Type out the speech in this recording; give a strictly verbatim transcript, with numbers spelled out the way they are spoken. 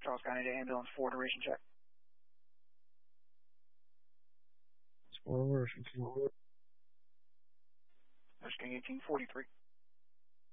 Charles County to ambulance four, duration check. Four, Nursing eighteen forty-three.